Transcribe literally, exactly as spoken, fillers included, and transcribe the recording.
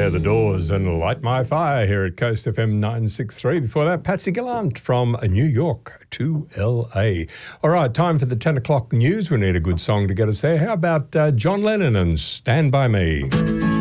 They're the Doors and Light My Fire here at Coast F M nine sixty-three. Before that, Patsy Gallant from New York to L A. All right, time for the ten o'clock news. We need a good song to get us there. How about uh, John Lennon and Stand By Me?